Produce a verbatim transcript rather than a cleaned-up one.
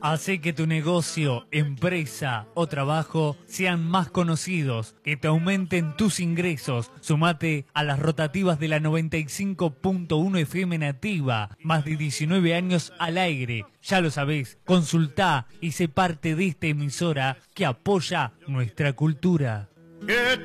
Hace que tu negocio, empresa o trabajo sean más conocidos, que te aumenten tus ingresos. Sumate a las rotativas de la noventa y cinco punto uno F M Nativa. Más de diecinueve años al aire. Ya lo sabés, consultá y sé parte de esta emisora que apoya nuestra cultura.